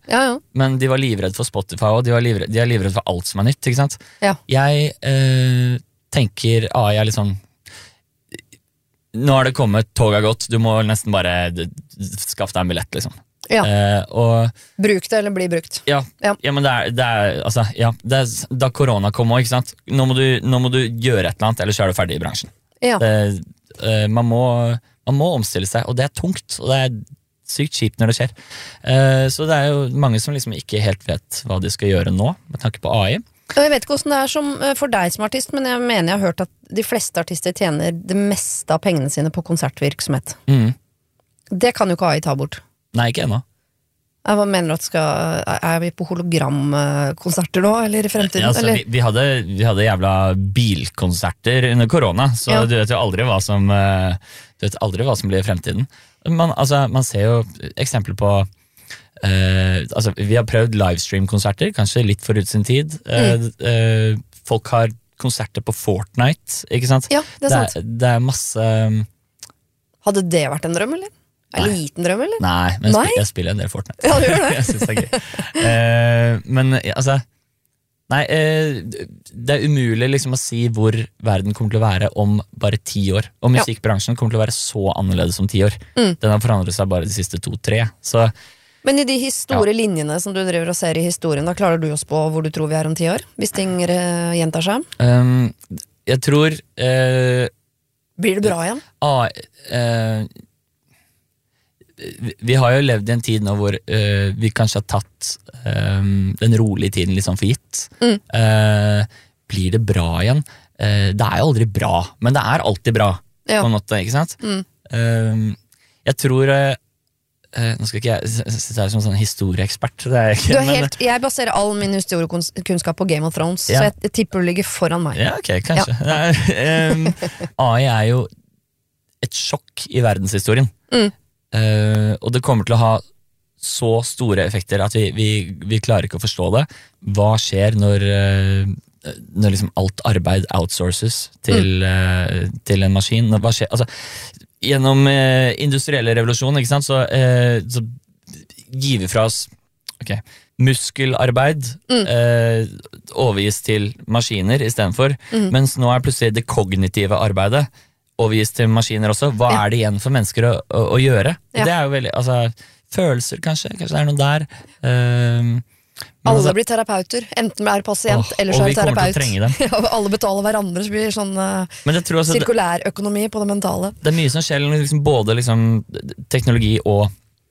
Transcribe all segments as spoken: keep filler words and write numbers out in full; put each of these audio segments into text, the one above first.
Ja, ja. Men de var livredd for Spotify, og de, var livredd, de er livredd for alt som er nytt, ikke sant? Ja. Jeg eh, tenker, A I er litt sånn, nå har det kommet, toget er gått, du må nesten bare skaffe deg en billett, liksom. Ja. Eh, og, Bruk det eller bli brukt. ja, Ja. ja, men det er, det er, altså, ja, det er da korona kom også, ikke sant? Nå må, du, nå må du gjøre et eller annet, ellers er du ferdig i bransjen. Ja. Det, eh, man, må, man må omstille seg, og det er tungt, og det er sykt kjipt når det skjer. Eh, så det er jo mange som liksom ikke helt vet hva de skal gjøre nå, med tanke på A I. Og jeg vet ikke hvordan det er som, eh, for deg som artist, men jeg mener jeg har hørt at de fleste artister tjener det meste av pengene sine på konsertvirksomhet. Mm. Det kan jo ikke A I ta bort. Nei, ikke ennå. Jeg mener at skal, er vi på hologramkonserter nå, eller i fremtiden? Ja, altså, eller? vi, vi, hadde, vi hadde jævla bilkonserter under korona, så Ja. du vet jo aldri hva som eh, Du vet aldri hva som blir i fremtiden. Man, altså, man ser jo eksempler på eh, altså, vi har prøvd livestream-konserter, kanskje litt forut sin tid. Eh, eh, folk har konserter på Fortnite, ikke sant? Ja, det er sant. Det, er- det er masse Hadde det vært en drøm, eller? En Nei. liten drøm, eller? Nei, men jeg, Nei? spiller, jeg spiller en del Fortnite. Ja, du gjør det. Jeg synes det er gøy. Eh, men altså Nei, eh, det er umulig liksom å si hvor verden kommer til å være om bare ti år. Og Ja. musikkbransjen kommer til å være så annerledes om ti år. Mm. Den har forandret seg bare de siste to-tre. Så Men i de store linjene som du driver og ser i historien, da klarer du å spå hvor du tror vi er om ti år? Hvis ting eh, gjentar seg? ehm, jeg tror eh, Blir det bra igjen? A I eh, vi- Vi har jo levd i en tid nå hvor eh, vi kanskje har tatt eh, den rolige tiden litt sånn for gitt. Mm. Eh, blir det bra igjen? Eh, det er jo aldri bra, men det er alltid bra. Ja. På en måte, ikke sant? Mm. Eh, jeg tror eh, eh, Nå skal ikke jeg s- s- sitte her som sånn historieekspert. Det er jeg ikke, Du er men- helt, jeg baserer all min historiekunnskap på Game of Thrones, Ja. så jeg, jeg tipper du ligger foran meg. Ja, ok, kanskje. Det er, um, A I er jo et sjokk i verdenshistorien. Mm. Uh, og det kommer til å ha så store effekter at vi, vi, vi klarer ikke å forstå det. Hva skjer når, uh, når liksom alt arbeid outsources til, uh, til en maskin? Hva skjer? Altså, gjennom uh, industrielle revolusjon, ikke sant, så, uh, så gir vi fra oss ok, muskelarbeid Mm. uh, overgis til maskiner i stedet for, Mm. mens nå er plutselig det kognitive arbeidet overgis til maskiner også. Hva Ja. er det igjen for mennesker å, å, å gjøre? Ja. Det er jo veldig, altså, følelser kanskje, kanskje det er noe der. Um, men Alle altså, blir terapeuter, enten er pasient Åh, eller og så er vi kommer til å terapeut. trenge dem. Ja, og alle betaler hverandre, så blir det sånn uh, men jeg tror altså, det, sirkulærøkonomi på det mentale. det er mye som skjer, liksom, både liksom, teknologi og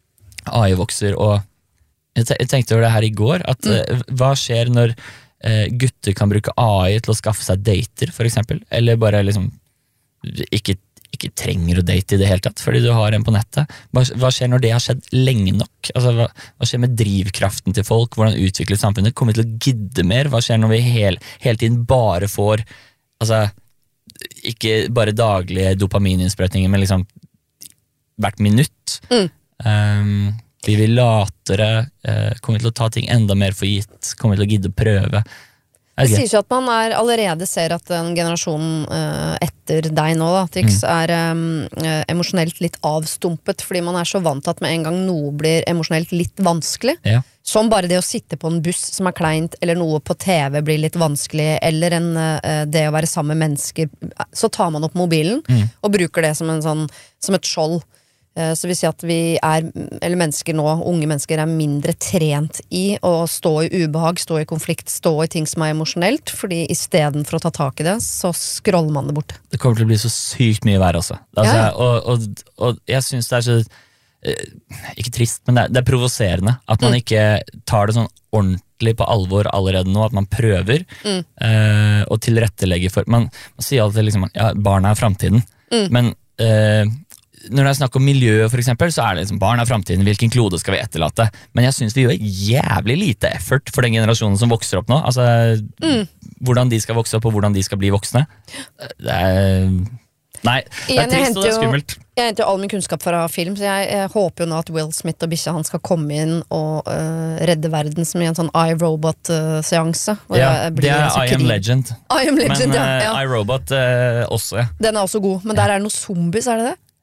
A I vokser, og jeg te- jeg tenkte over det her i går, at Mm. eh, hva skjer når eh, gutter kan bruke A I til å skaffe seg dater, for eksempel, eller bare liksom ikke, ikke trenger å date i det hele tatt, fordi du har en på nettet. Hva, hva skjer når det har skjedd lenge nok? Altså, hva, hva skjer med drivkraften til folk? Hvordan utvikler samfunnet? Kommer vi til å gidde mer? Hva skjer når vi hel, hele tiden bare får, altså, ikke bare daglige dopamininnsprøytninger, men liksom hvert minutt. Mm. Um, vi vil latere, uh, kommer vi til å ta ting enda mer for gitt, kommer vi til å gidde å prøve. Det Er det sies jo at man er, allerede ser at den generasjonen eh, etter deg nå, da, Tix, Mm. er eh, emosjonelt litt avstumpet, fordi man er så vant til at med en gang noe blir emosjonelt litt vanskelig, Ja. som bare det å sitte på en buss som er kleint, eller noe på T V blir litt vanskelig, eller en, eh, det å være sammen med mennesker, så tar man opp mobilen Mm. og bruker det som, en sånn, som et skjold. Eh, Så vil si at vi er, eller mennesker nå, unge mennesker er mindre trent i å stå i ubehag, stå i konflikt, stå i ting som er emosjonelt, fordi i stedet for å ta tak i det, så scroller man det bort. Det kommer til å bli så sykt mye verre også. Altså, Ja. og, og, og jeg synes det er så eh, ikke trist, men det er, det er provoserende at man Mm. ikke tar det sånn ordentlig på alvor allerede nå, at man prøver Mm. eh, å tilrettelegge for man, man sier alltid liksom ja, barna er fremtiden, Mm. men eh, når det er snakk om miljø for eksempel, så er det liksom barn er fremtiden, hvilken klode skal vi etterlate? Men jeg synes vi gjør jævlig lite effort for den generasjonen som vokser opp nå. Altså, Mm. hvordan de skal vokse opp og hvordan de skal bli voksne. Det er Nei, det Igjen, er jeg trist henter og det er jo- skummelt. Jeg henter jo all min kunnskap fra film, så jeg, jeg håper jo nå at Will Smith og bikkja han skal komme inn og øh, redde verden som i en sånn iRobot-seanse. Ja, det er I Am Legend. I Am Legend, Men ja, eh, ja. iRobot eh, også, ja. Den er også god, men der er det noen zombies, er det det?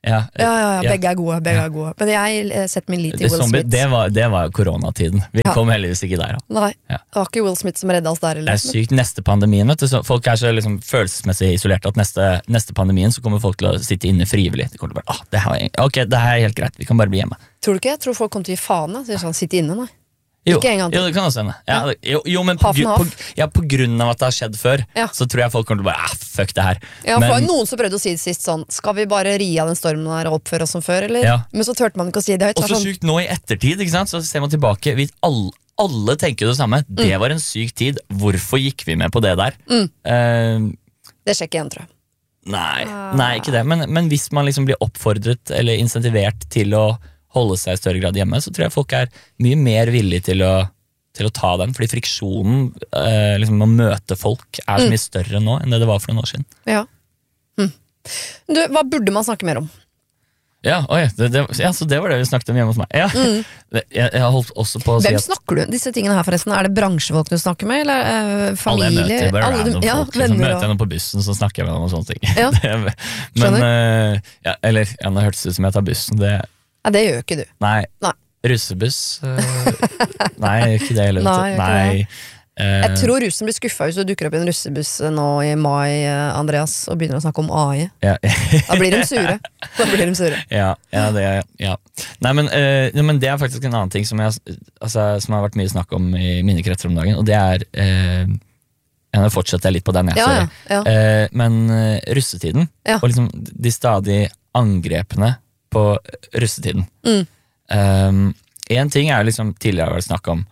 Ja, Ja, ja, ja, ja. begge er gode, begge Ja. er gode. Men jeg eh, setter min lit Det, til Will zombie, Smith. det, var, det var jo koronatiden. Vi Ja. kom heldigvis ikke der. Da. Nei, Ja. det var ikke Will Smith som redda oss der. Det Eller? er sykt. Neste pandemien, vet du, så folk er så liksom følelsesmessig isolert at neste, neste pandemien så kommer folk til å sitte inne frivillig. De kommer til å bare, ah, det her, ok, det her er helt greit, vi kan bare bli hjemme. Tror du ikke? Jeg tror folk kommer til å gi faen. Da. Så sånn, sitte inne, nei. Jo, Ikke en gang til. jo, det kan også hende. Ja, det- jo, jo, men på, Half and gru- på, half. ja, på grunn av at det har skjedd før, Ja. så tror jeg folk kommer til å bare, ah, fuck det her. Ja, for det var Men- noen som prøvde å si det sist sånn, skal vi bare ri av den stormen her og oppføre oss som før, eller? Ja. Men så tørte man ikke å si det høyt. Og så så sånn, sykt nå i ettertid, ikke sant? Så ser man tilbake, vi alle, alle tenker jo det samme. Mm. Det var en syk tid, hvorfor gikk vi med på det der? Mm. Eh, det skjer ikke igjen, tror jeg. nei, nei, ikke det. Men, men hvis man liksom blir oppfordret eller insentivert til å holde seg i større grad hjemme, så tror jeg folk er mye mer villige til å, til å ta den, fordi friksjonen eh, liksom å møte folk er så mye større nå enn det det var for noen år siden. Ja. Hm. Du, hva burde man snakke mer om? Ja, oi, det, det, ja, så det var det vi snakket om hjemme hos meg. Ja. Jeg, jeg har holdt også på å si Hvem at snakker du disse tingene her forresten? Er det bransjefolk du snakker med, eller eh, alle jeg familie? møter, bare Alle du- random ja, folk. Liksom, venner møter og- jeg noen på bussen, så snakker jeg med dem om sånne ting. Ja. Det- Men, eh, ja, eller, ja, nå hørtes det ut som jeg tar bussen. Det, Nei, det gjør ikke du. nei, Nei. russebuss eh, Nei, ikke det heller. vet du. Nei, ikke Nei, eh, Jeg tror russen blir skuffa hvis du dukker opp i en russebuss nå i mai, eh, Andreas, og begynner å snakke om A I. ja, Da blir de sure. Da blir de sure. ja, ja, det, ja. Nei, men, eh, ja, men det er faktisk en annen ting som, jeg, altså, som har vært mye snakk om i mine kretser om dagen, og det er eh, ja, Nå fortsetter jeg litt på den, jeg, Ja, sorry. ja, ja. Eh, men eh, russetiden, Ja. og liksom de stadig angrepene på russetiden. Mm. Um, en ting er jo liksom tidligere har vært snakk om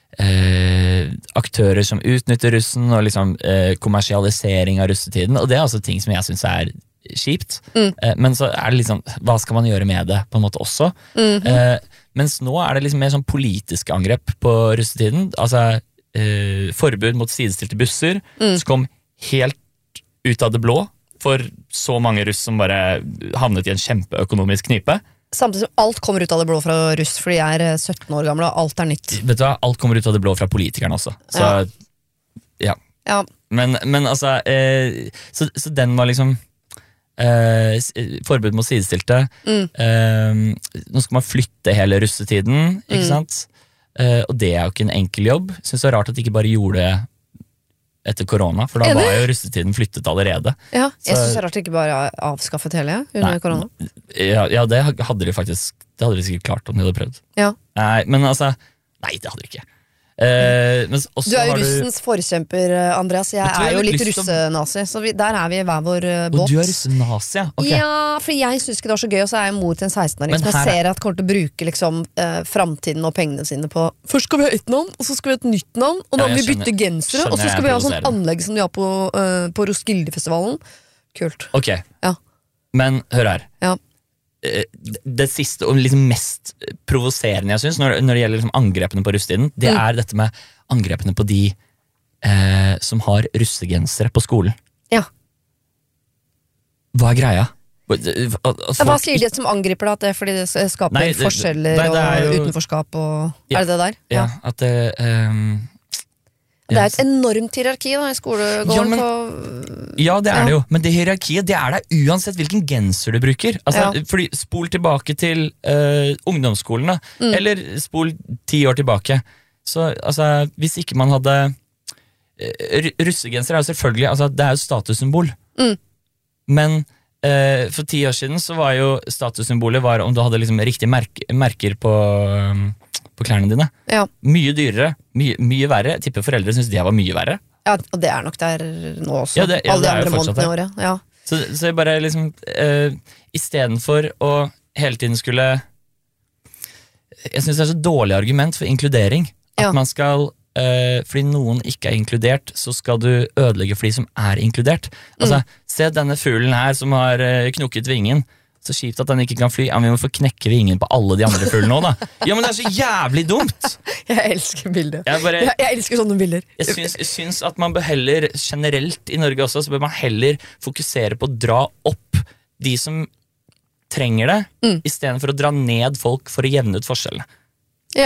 eh, aktører som utnytter russen, og liksom eh, kommersialisering av russetiden, og det er altså ting som jeg synes er kjipt. Mm. Eh, men så er det liksom, hva skal man gjøre med det på en måte også? Mhm. Eh, mens nå er det liksom mer sånn politiske angrep på russetiden, altså eh, forbud mot sidestilte busser, Mm. som kom helt ut av det blå, for så mange russ som bare havnet i en kjempeøkonomisk knipe. Samtidig som alt kommer ut av det blå fra russ, fordi jeg er eh, sytten år gammel, og alt er nytt. Vet du hva, alt kommer ut av det blå fra politikerne også. Så, Ja. ja. Ja, Men, men altså, eh, så, så den var liksom eh, s- forbud mot sidestilte. Mm. Eh, nå skal man flytte hele russetiden, ikke Mm. sant? Eh, og det er jo ikke en enkel jobb. Synes det er rart at de ikke bare gjorde det etter korona, for da Enig. var jo russetiden flyttet allerede. ja. Jeg Så- syns det er rart det ikke bare er avskaffet hele under Nei. korona. Ja, ja, det hadde de faktisk Det hadde de sikkert klart om de hadde prøvd. Ja. Nei, men altså Nei, det hadde de ikke. Eh, men også Du er jo har russens forkjemper, eh, Andreas. Jeg Vet du hva, er jeg jo har litt litt lyst til å- russenazi, så vi, der er vi i hver vår eh, båt. Og du er russenazi, ja? Ok. Ja, for jeg syns ikke det var så gøy, og så er jeg mor til en seksten-åring Men som jeg her er- ser at kommer til å bruke liksom, eh, framtiden og pengene sine på først skal vi ha ett navn, og så skal vi ha et nytt navn, og da Ja, må jeg vi bytte skjønner. gensere, og så Skjønner, skal jeg vi ha sånn provoserer. anlegg som de har på, eh, på Roskilde-festivalen. Kult. Ok, Ja. men hør her. Ja. Eh, Det siste og liksom mest provoserende jeg synes når, når det gjelder liksom angrepene på russetiden, det Mm. er dette med angrepene på de eh, som har russegensere på skolen. Ja. Hva er greia? At Ja, hva sier de som angriper deg? At det er fordi det s- skaper Nei, det- forskjeller nei, det er og jo- utenforskap og Ja. Er det det der? Ja, at det ehm, Det er ja, et enormt hierarki da, i skolegården. Ja, men- på, Ja, det er Ja. det jo, men det hierarkiet det er der uansett hvilken genser du bruker. Altså, Ja. fordi Spol tilbake til eh, ungdomsskolen, da. Mm. Eller spol ti år tilbake. Så altså, hvis ikke man hadde eh, ru- Russegenser er jo selvfølgelig altså, det er jo statussymbol. Mm. Men eh, for ti år siden så var jo statussymbolet var om du hadde liksom riktige merk merker på, um, på klærne dine. ja. Mye dyrere, mye, mye verre. Jeg tipper foreldre syntes det var mye verre. ja, og det er nok der nå også. Ja, det- ja, Alle det de er jo andre fortsatt månedene i året. Ja. Så, så jeg bare liksom uh, istedenfor å hele tiden skulle Jeg syns det er så dårlig argument for inkludering. At Ja. man skal eh, fordi noen ikke er inkludert, så skal du ødelegge for de som er inkludert. Altså, Mm. Se denne fuglen her som har eh, knukket vingen. Så kjipt at den ikke kan fly. Ja, men vi må få knekke vingen på alle de andre fuglene òg, da. Ja, men det er så jævlig dumt! Jeg elsker bildet. Jeg, bare, Jeg, jeg elsker sånne bilder. jeg, syns, jeg syns at man bør heller, generelt i Norge også, så bør man heller fokusere på å dra opp de som trenger det, Mm. istedenfor å dra ned folk for å jevne ut forskjellene. Ja.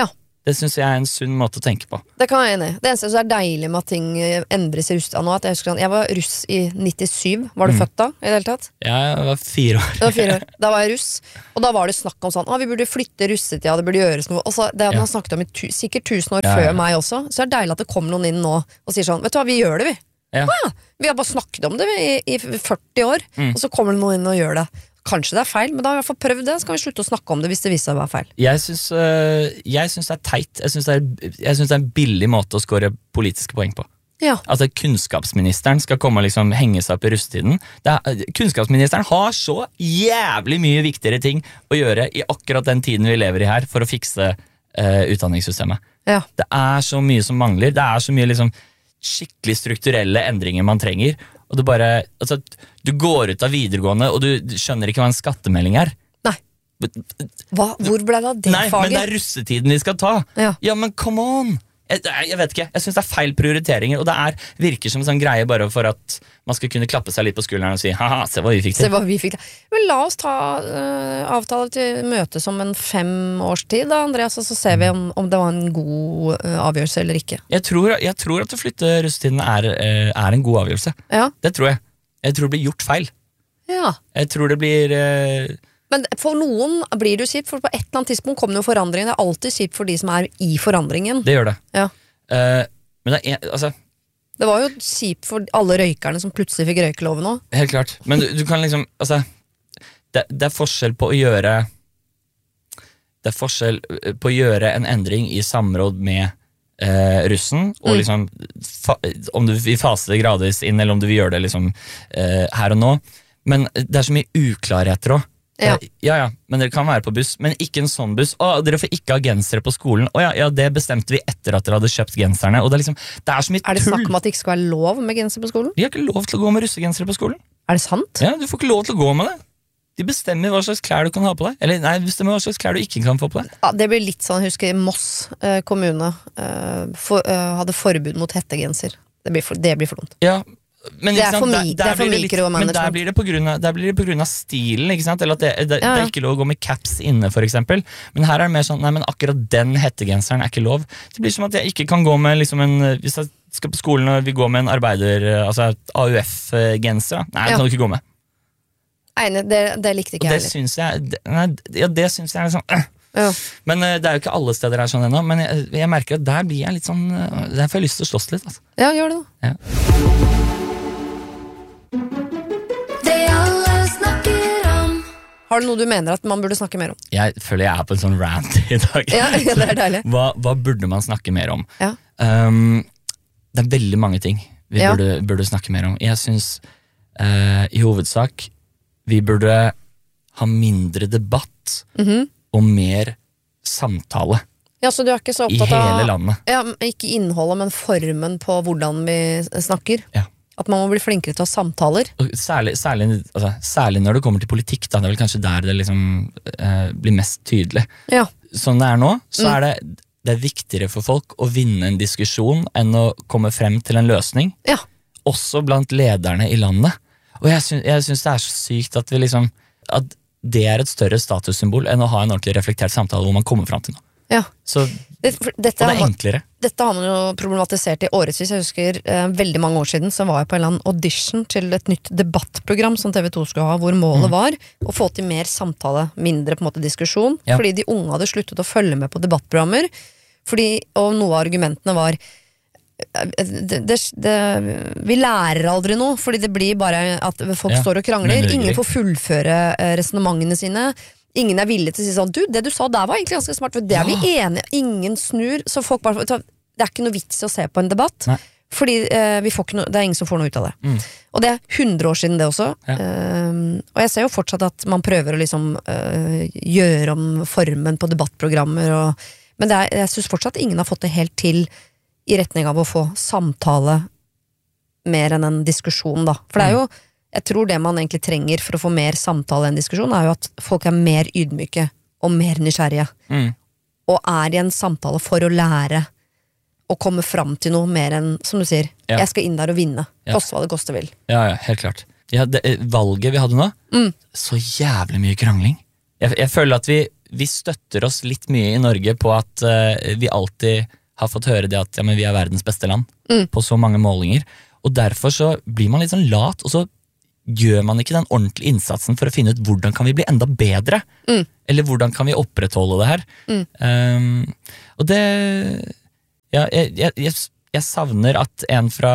Det synes jeg er en sunn måte å tenke på. Det kan jeg enig i. Det eneste som er deilig med at ting endres i russetida nå, at jeg husker at jeg var russ i nittisju. Var du Mm. født da, i det hele tatt? Jeg var fire år. Det var fire år. Da var jeg russ, og da var det snakk om sånn, ah, vi burde flytte russetida, det burde gjøres noe. Og så, det hadde Ja. man snakket om i tu, sikkert tusen år Ja, før ja. meg også, så er det deilig at det kommer noen inn nå og sier sånn, vet du hva, vi gjør det vi. Ja. Ah, vi har bare snakket om det i, i førti år, Mm. og så kommer det noen inn og gjør det. Kanskje det er feil, men da har vi i hvert fall prøvd det, så kan vi slutte å snakke om det hvis det viser seg å være feil. Jeg syns, øh, jeg syns det er teit. Jeg syns det, er- jeg syns det er en billig måte å score politiske poeng på. Ja. Altså kunnskapsministeren skal komme og liksom henge seg opp i russetiden. Det er, kunnskapsministeren har så jævlig mye viktigere ting å gjøre i akkurat den tiden vi lever i her, for å fikse øh, utdanningssystemet. Ja. Det er så mye som mangler. Det er så mye liksom skikkelig strukturelle endringer man trenger. Og det bare, altså, du går ut av videregående, og du, du skjønner ikke hva en skattemelding er. Nei. Hva? Hvor ble det av det Nei, faget? men det er russetiden vi skal ta. Ja. Ja, men come on! Jeg, jeg vet ikke, jeg synes det er feil prioriteringer, og det er, virker som en sånn greie bare for at man skal kunne klappe seg litt på skulderen og si haha, se hva vi fikk Se til. hva vi fikk til. Men la oss ta uh, avtale til møte som en fem års tid da, Andreas, og så ser vi om, om det var en god uh, avgjørelse eller ikke. Jeg tror, jeg tror at å flytte russetiden er, eh, er en god avgjørelse. Ja. Det tror jeg. Jeg tror det blir gjort feil. Ja. Jeg tror det blir eh, Men for noen blir det jo kjipt, for på et eller annet tidspunkt kommer det jo forandring. Det er alltid kjipt for de som er i forandringen. Det gjør det. Ja. Eh, men det er en, altså, Det var jo kjipt for alle røykerne som plutselig fikk røykeloven nå. helt klart. Men du, du kan liksom, altså, det, det er forskjell på å gjøre Det er forskjell på å gjøre en endring i samråd med eh, russen, og Mm. liksom fa, om du vil fase det gradvis inn, eller om du vil gjøre det liksom eh, her og nå. Men det er så mye uklarheter også. Ja. Eh, ja, ja, men dere kan være på buss, men ikke en sånn buss. Å, dere får ikke ha gensere på skolen. Å ja, ja, det bestemte vi etter at dere hadde kjøpt genserne. Og det er liksom, det er så mye Er det tull. snakk om at det ikke skal være lov med genser på skolen? De har ikke lov til å gå med russegensere på skolen. Er det sant? Ja, du får ikke lov til å gå med det. De bestemmer hva slags klær du kan ha på deg. Eller nei, de bestemmer hva slags klær du ikke kan få på deg. Ja, det blir litt sånn, jeg husker Moss eh, kommune eh, for, eh, hadde forbud mot hettegenser. Det blir for, det blir for dumt. Ja, men, Det er ikke sant, for mi- der- det er der for blir litt- mikromanagement. Men der blir det på grunn av, der blir det på grunn av stilen, ikke sant? Eller at det, det, Ja, ja. det er ikke lov å gå med caps inne, for eksempel. Men her er det mer sånn, nei, men akkurat den hettegenseren er ikke lov. Det blir som at jeg ikke kan gå med liksom en, hvis jeg skal på skolen og vi går med en arbeider, altså A U F-genser, da. Nei, det Ja. kan du ikke gå med. Enig, det, det likte Og ikke det jeg heller. syns jeg, det, nei, ja, det syns jeg er sånn, øh. Ja. Men eh, det er jo ikke alle steder det er sånn ennå, men jeg, jeg merker at der blir jeg litt sånn, eh, der får jeg lyst til å slåss litt, altså. ja, gjør det da. Ja. Det alle snakker om. Har du noe du mener at man burde snakke mer om? Jeg føler jeg er på en sånn rant i dag. Ja, det er deilig. Hva, hva burde man snakke mer om? Ja. Um, det er veldig mange ting vi Ja. burde, burde snakke mer om. Jeg synes eh, i hovedsak vi burde ha mindre debatt Mhm. og mer samtale Ja, så du er ikke så i opptatt hele av landet. ja, ikke innholdet, men formen på hvordan vi snakker? Ja. At man må bli flinkere til å ha samtaler? Og særlig, særlig, altså, særlig når det kommer til politikk, da. Det er vel kanskje der det liksom eh, blir mest tydelig. Ja. Sånn det er nå, så Mm. er det, det er viktigere for folk å vinne en diskusjon enn å komme frem til en løsning. Ja. Også blant lederne i landet. Og jeg syns, jeg syns det er så sykt at vi liksom at det er et større statussymbol enn å ha en ordentlig reflektert samtale hvor man kommer frem til noe. Ja. Så, Det, for og dette, det har er man, enklere. dette har man jo problematisert i årevis. Jeg husker eh, veldig mange år siden så var jeg på en eller annen audition til et nytt debattprogram som T V to skulle ha, hvor målet var å få til mer samtale, mindre på en måte diskusjon. Ja. Fordi de unge hadde sluttet å følge med på debattprogrammer. Fordi, og noe av argumentene var det, det, det, vi lærer aldri noe, fordi det blir bare at folk Ja, står og krangler. men Ingen virkelig. får fullføre eh, resonnementene sine. Ingen er villig til å si sånn, du, det du sa der var egentlig ganske smart, for det er vi enige. Ingen snur, så folk bare, vet du hva, det er ikke noe vits i å se på en debatt. Nei. Fordi eh, vi får ikke noe, det er ingen som får noe ut av det. Mm. Og det er hundre år siden det også. Ja. Eh, og jeg ser jo fortsatt at man prøver å liksom eh, gjøre om formen på debattprogrammer. Og, men det er, jeg synes fortsatt ingen har fått det helt til i retning av å få samtale mer enn en diskusjon, da. For det er jo, jeg tror det man egentlig trenger for å få mer samtale enn diskusjon, er jo at folk er mer ydmyke og mer nysgjerrige. Mm. Og er i en samtale for å lære å komme fram til noe mer enn, som du sier, Ja. jeg skal inn der og vinne. Ja. Koste hva det koste vil. Ja, ja, helt klart. Ja, det, valget vi hadde nå, Mm. så jævlig mye krangling. Jeg, jeg føler at vi, vi støtter oss litt mye i Norge på at uh, vi alltid har fått høre det at ja, men vi er verdens beste land Mm. på så mange målinger, og derfor så blir man litt sånn lat, og så gjør man ikke den ordentlige innsatsen for å finne ut hvordan kan vi bli enda bedre, Mm. eller hvordan kan vi opprettholde det her. Mm. Um, og det ja, jeg, jeg, jeg, jeg savner at en fra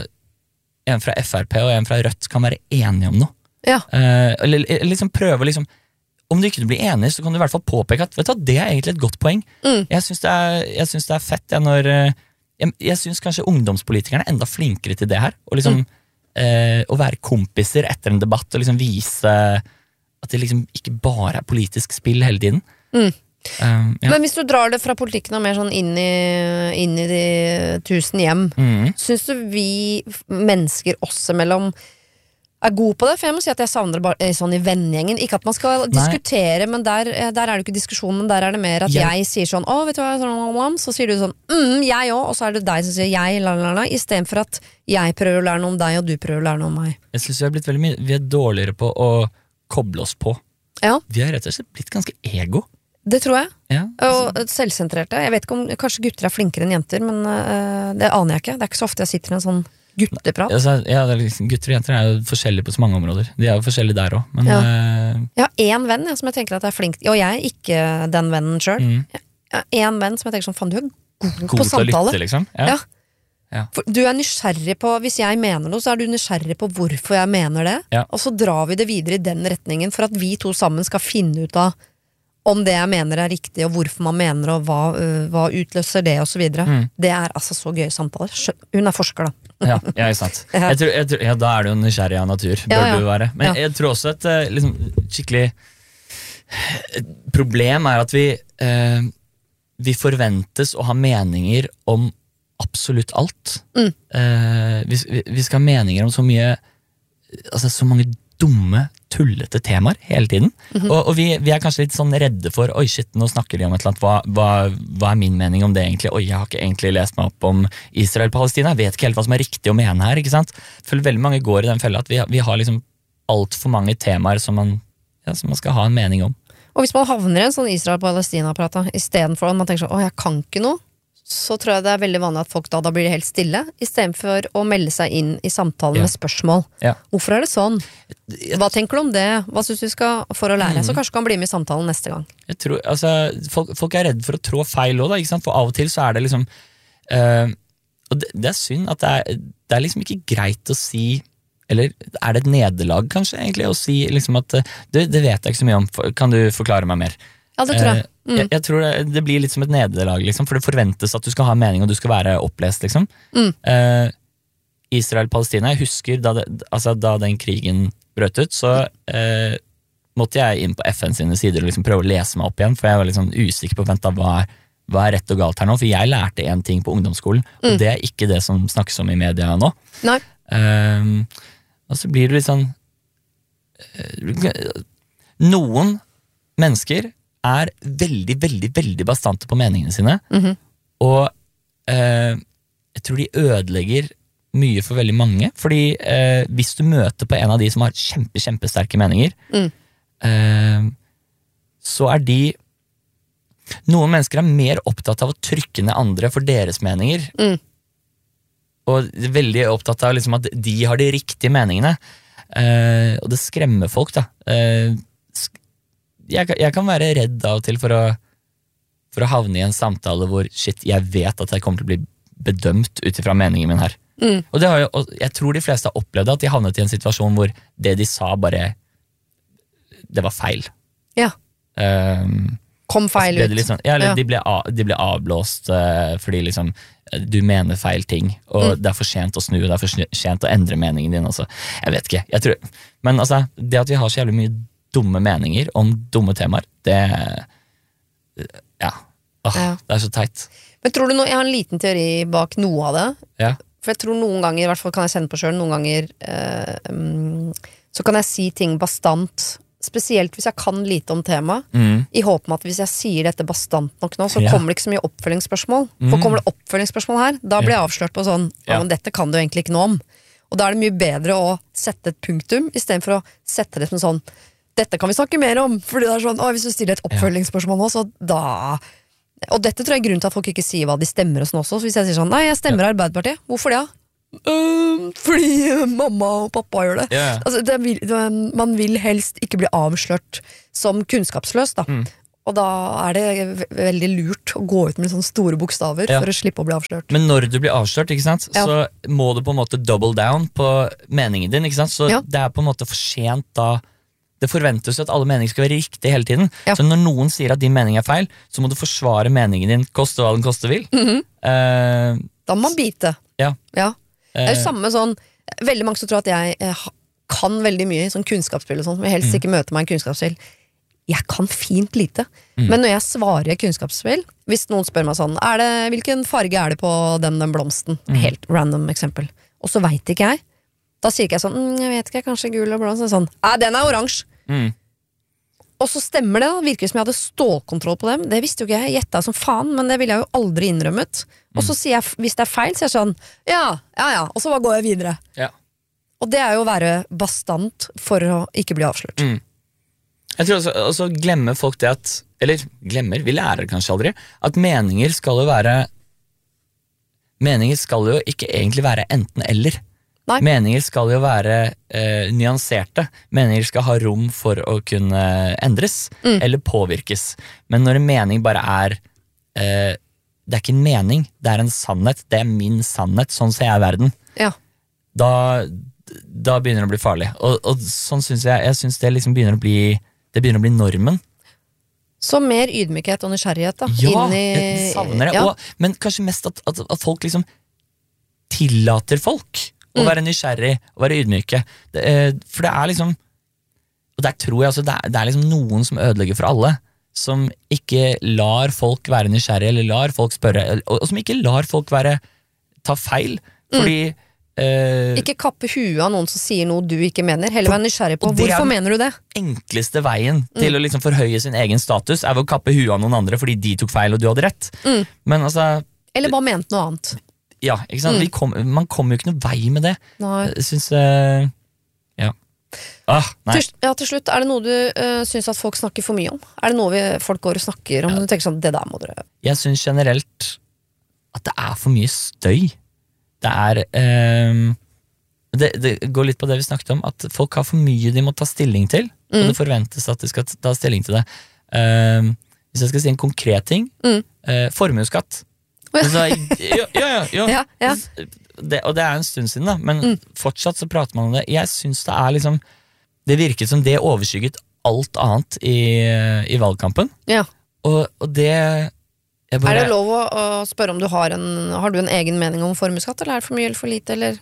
en fra F R P og en fra Rødt kan være enige om noe. Ja. Uh, eller, eller liksom prøve liksom, om du ikke blir enig, så kan du i hvert fall påpeke at vet du, hva, det er egentlig et godt poeng. Mm. Jeg synes det er, jeg synes det er fett ja, når uh, jeg, jeg synes kanskje ungdomspolitikerne er enda flinkere til det her, og liksom Mm. uh, å være kompiser etter en debatt og liksom vise at det liksom ikke bare er politisk spill hele tiden. Mm. Um, ja. Men hvis du drar det fra politikken og mer sånn inn i, inn i de tusen hjem, Mm. syns du vi f- mennesker oss imellom er gode på det? For jeg må si at jeg savner det bare eh, sånn i vennegjengen. Ikke at man skal Nei. diskutere, men der, eh, der er det ikke diskusjon, men der er det mer at Jeg- jeg, sier sånn, å, vet du hva, sånn, så sier du sånn, mm, jeg òg, og så er det deg som sier jeg, la, la, la, i stedet for at jeg prøver å lære noe om deg, og du prøver å lære noe om meg. Jeg synes vi er blitt veldig mye Vi er dårligere på å koble oss på. Ja, Vi har rett og slett blitt ganske ego. det tror jeg. Ja, Og selvsentrerte. Jeg vet ikke om kanskje gutter er flinkere enn jenter, men eh, det aner jeg ikke. Det er ikke så ofte jeg sitter i en sånn gutteprat. altså, ja, det er liksom, gutter og jenter er jo forskjellige på så mange områder. De er jo forskjellige der også, men Ja. eh, Jeg har én venn jeg, som jeg tenker at er flink, og jeg er ikke den vennen sjøl. mm, Jeg har én venn som jeg tenker sånn, faen, du er god, god på til å lytte, samtale. liksom. Ja. Ja. Ja. For du er nysgjerrig på, hvis jeg mener noe, så er du nysgjerrig på hvorfor jeg mener det, Ja. og så drar vi det videre i den retningen for at vi to sammen skal finne ut av om det jeg mener er riktig, og hvorfor man mener, og hva, øh, hva utløser det, og så videre. Mm. Det er altså så gøye samtaler. Skjø- Hun er forsker, da. Ja, ja, ikke sant. Ja. Jeg tror, jeg tror, ja, da er du jo nysgjerrig av natur, bør Ja, ja. du være. Men Ja. jeg tror også et eh, liksom, skikkelig et problem er at vi eh, vi forventes å ha meninger om absolutt alt. Mm. Eh, vi, vi- vi skal ha meninger om så mye altså så mange dumme, tullete temaer hele tiden. Mhm. Og, og vi, vi er kanskje litt sånn redde for oi shit, nå snakker de om et eller annet, hva, hva, hva er min mening om det egentlig? Oi, jeg har ikke egentlig lest meg opp om Israel-Palestina, jeg vet ikke helt hva som er riktig å mene her, ikke sant? For veldig mange går i den fella at vi, vi har liksom alt for mange temaer som man, ja, som man skal ha en mening om. Og hvis man havner i en sånn Israel-Palestina-prat, istedenfor at man tenker sånn, å, jeg kan ikke noe, så tror jeg det er veldig vanlig at folk da, da blir helt stille, istedenfor å melde seg inn i samtalen Ja. med spørsmål. Ja. Hvorfor er det sånn? Hva tenker du om det? Hva synes du skal for å lære? Mhm. Så kanskje du kan bli med i samtalen neste gang. Jeg tror, altså, folk, folk er redde for å trå feil også, da, ikke sant? For av og til så er det liksom eh, og det, det er synd at det er, det er liksom ikke greit å si, eller er det et nederlag kanskje egentlig, å si liksom at eh, det, det vet jeg ikke så mye om, For- kan du forklare meg mer? Ja, det tror jeg. Eh, jeg, jeg tror det, det blir litt som et nederlag, liksom, for det forventes at du skal ha mening og du skal være opplest. Liksom. Mm. Eh, Israel-Palestina, jeg husker da, det, altså, da den krigen brøt ut, så eh, måtte jeg inn på F N sine sider og liksom prøve å lese meg opp igjen, for jeg var litt sånn usikker på vent, da, hva, er, hva er rett og galt her nå, for jeg lærte en ting på ungdomsskolen, og Mm. det er ikke det som snakkes om i media nå. Nei. Eh, og så blir det litt sånn eh, noen mennesker er veldig, veldig, veldig bastante på meningene sine, Mhm. og eh, jeg tror de ødelegger mye for veldig mange, fordi eh, hvis du møter på en av de som har kjempe, kjempesterke meninger, Mm. eh, så er de noen mennesker er mer opptatt av å trykke ned andre for deres meninger, Mm. og veldig opptatt av liksom at de har de riktige meningene, eh, og det skremmer folk da. Eh, sk- jeg, kan- jeg kan være redd av og til for å, for å havne i en samtale hvor shit, jeg vet at jeg kommer til å bli bedømt ut ifra meningen min her. Mm. Og, det har jo, og jeg tror de fleste har opplevd at de havnet i en situasjon hvor det de sa bare, det var feil. Ja. Um, Kom feil ble ut. det litt sånn, ja, eller Ja. de, ble av, de ble avblåst eh, fordi liksom eh, du mener feil ting, og Mm. det er for sent å snu, det er for sne- sent å endre meningen din. Altså. Jeg vet ikke. Jeg tror, men altså, det at vi har så jævlig mye dumme meninger om dumme temaer, det ja, Åh, Ja. det er så teit. Men tror du noe, jeg har en liten teori bak noe av det. Ja. For jeg tror noen ganger, i hvert fall kan jeg kjenne på selv, noen ganger eh, mm, så kan jeg si ting bastant, spesielt hvis jeg kan lite om temaet, Mm. i håp om at hvis jeg sier dette bastant nok nå, så Ja. kommer det ikke så mye oppfølgingsspørsmål. For Mm. kommer det oppfølgingsspørsmål her, da blir jeg avslørt på sånn, ja, Ja. men dette kan du egentlig ikke noe om. Og da er det mye bedre å sette et punktum, i stedet for å sette det som sånn, dette kan vi snakke mer om, fordi det er sånn, å, hvis du stiller et oppfølgingsspørsmål nå, så da... Og dette tror jeg er grunnen til at folk ikke sier hva de stemmer og sånn også, så hvis jeg sier sånn, nei, jeg stemmer Arbeiderpartiet, hvorfor det da? Uh, fordi mamma og pappa gjør det. Yeah. Altså, det vil, det, man vil helst ikke bli avslørt som kunnskapsløs, da. Mm. Og da er det ve- veldig lurt å gå ut med sånne store bokstaver Ja. for å slippe å bli avslørt. Men når du blir avslørt, ikke sant, Ja. så må du på en måte double down på meningen din, ikke sant? Så Ja. det er på en måte for sent da. Det forventes at alle meninger skal være riktige hele tiden. Ja. Så når noen sier at din mening er feil, så må du forsvare meningen din, koste hva den koste vil. Mhm. Eh, Da må man bite. ja. Ja. Det er jo Eh, samme sånn, veldig mange som tror at jeg eh, ha- kan veldig mye i sånn kunnskapsspill og sånn, men helst ikke møte meg i en kunnskapsspill. Jeg kan fint lite. Men når jeg svarer i kunnskapsspill, hvis noen spør meg sånn, er det, hvilken farge er det på den, den blomsten? Helt random eksempel. Og så vet ikke jeg. Da sier ikke jeg sånn, mm, jeg vet ikke, kanskje gul og blå, så er det sånn, nei, den er oransje. mm. Og så stemmer det, da. Virker som jeg hadde stålkontroll på dem. Det visste jo ikke jeg, jeg gjetta som faen, men det ville jeg jo aldri innrømmet. Og så sier jeg, hvis det er feil, så er jeg sånn, ja, ja, ja, og så bare går jeg videre. Ja. Og det er jo å være bastant for å ikke bli avslørt. Mm. Jeg tror også, også glemmer folk det at, eller glemmer, vi lærer kanskje aldri, at meninger skal jo være, meninger skal jo ikke egentlig være enten eller. Nei. Meninger skal jo være eh, nyanserte. Meninger skal ha rom for å kunne endres, Mm. eller påvirkes. Men når en mening bare er, eh, det er ikke en mening, det er en sannhet, det er min sannhet, sånn ser jeg verden. Ja. Da, da begynner det å bli farlig. Og, og sånn synes jeg, jeg synes det liksom begynner å bli, det begynner å bli normen. Så mer ydmykhet og nysgjerrighet da. Ja, inn i, jeg savner det. Ja. Og, men kanskje mest at, at, at folk liksom tillater folk å Mm. være nysgjerrig og være ydmyke. Det, eh, for det er liksom, og der tror jeg altså, det er, det er liksom noen som ødelegger for alle, som ikke lar folk være nysgjerrige, eller lar folk spørre, og, og som ikke lar folk være, ta feil. Fordi eh, Ikke kappe huet av noen som sier noe du ikke mener. Heller være nysgjerrig på og det er hvorfor den- mener du det. enkleste veien til å liksom forhøye sin egen status er ved å kappe huet av noen andre fordi de tok feil og du hadde rett. Mm. Men altså, Eller bare mente noe annet. ja, ikke sant? Vi kom, man kommer jo ikke noe vei med det. Nei. Jeg synes, eh, ja. Ah, nei. Til, ja, til slutt, er det noe du uh, syns at folk snakker for mye om? Er det noe vi, folk går og snakker om? Du tenker sånn, det der må dere... Jeg synes generelt at det er for mye støy. Det er, eh, det, det går litt på det vi snakket om, at folk har for mye de må ta stilling til, og det forventes at de skal ta stilling til det. Eh, hvis jeg skal si en konkret ting, Mm. eh, formueskatt. Altså, ja, ja, ja, ja. Ja, ja. Det, og det er en stund siden da, men fortsatt så prater man om det. Jeg synes det er liksom, det virket som det overskygget alt annet i, i valgkampen, Ja. og, og det jeg bare, Er det lov å, å spørre om du har en Har du en egen mening om formuesskatt, eller er det for mye eller for lite, eller?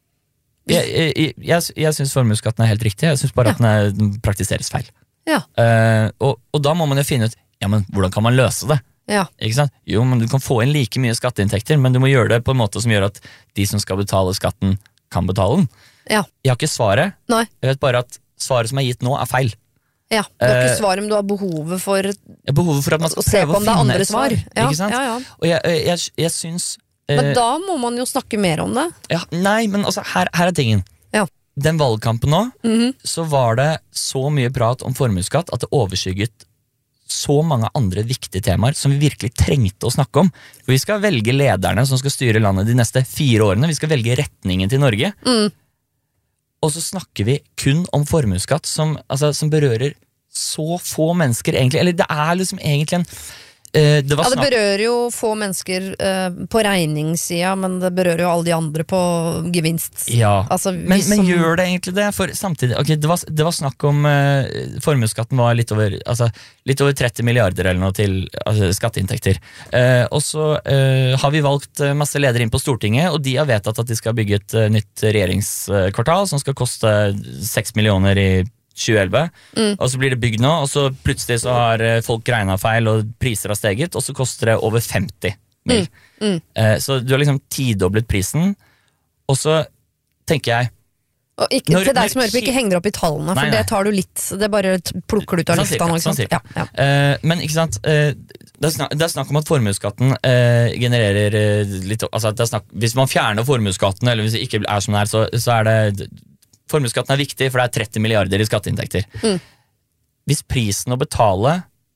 jeg, jeg, jeg, jeg synes formuesskatten er helt riktig. Jeg synes bare at den, er, den praktiseres feil. Ja. Eh, og, og da må man jo finne ut, ja, men hvordan kan man løse det? Ja. Ikke sant? Jo, men du kan få inn like mye skatteinntekter, men du må gjøre det på en måte som gjør at de som skal betale skatten, kan betale den. Ja. Jeg har ikke svaret. Nei. Jeg vet bare at svaret som er gitt nå, er feil. Ja. Du har Eh, ikke svar om du har behovet for Jeg har behovet for at man å skal se prøve på å om det er finne andre et svar. svar. Ja, Ikke sant? ja, ja. Og jeg, jeg, jeg, jeg syns eh, Men da må man jo snakke mer om det. ja, Nei, men altså, her, her er tingen. Ja. Den valgkampen nå, Mhm. så var det så mye prat om formuesskatt at det overskygget så mange andre viktige temaer som vi virkelig trengte å snakke om. For vi skal velge lederne som skal styre landet de neste fire årene. Vi skal velge retningen til Norge. Mm. Og så snakker vi kun om formuesskatt som, altså, som berører så få mennesker egentlig. Eller det er liksom egentlig en eh, det var Ja, det snakk- berører jo få mennesker eh, på regningssida, men det berører jo alle de andre på gevinst. Ja, Altså, vi men, men som- gjør det egentlig det? For samtidig, ok, det var, det var snakk om uh, formuesskatten var litt over, altså, litt over tretti milliarder eller noe til altså, skatteinntekter. Eh, og så eh, har vi valgt eh, masse ledere inn på Stortinget, og de har vedtatt at de skal bygge et eh, nytt regjeringskvartal som skal koste seks millioner i tjue elleve, Mm. og så blir det bygd nå, og så plutselig så har eh, folk regnet feil, og priser har steget, og så koster det over femti mil. Mm. Eh, så du har liksom tidoblet prisen, og så tenker jeg, Og ikke, Når- til når- deg som hører på, ikke heng dere opp i tallene, for Nei, nei. det tar du litt. Det bare t- plukker du ut av Sånn lufta cirka, nå. Ikke sånn sant? cirka. Ja, ja. Eh, men ikke sant, eh, det, er snakk, det er snakk om at formuesskatten eh, genererer eh, litt, altså at det er snakk, hvis man fjerner formuesskatten, eller hvis det ikke er som det er, så, så er det, formuesskatten er viktig, for det er tretti milliarder i skatteinntekter. Mm. hvis prisen å betale